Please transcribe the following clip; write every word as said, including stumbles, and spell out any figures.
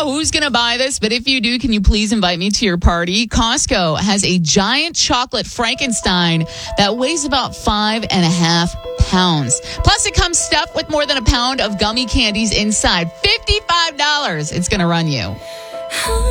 know who's going to buy this, but if you do, can you please invite me to your party? Costco has a giant chocolate Frankenstein that weighs about five and a half pounds. Plus, it comes stuffed with more than a pound of gummy candies inside. fifty-five dollars it's going to run you.